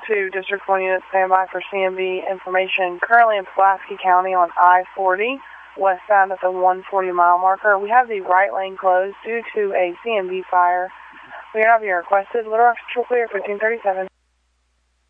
2 District 1 unit standby for CMB information. Currently in Pulaski County on I-40, westbound at the 140 mile marker. We have the right lane closed due to a CMB fire. We are now being requested. Little Rock Central clear, 1537.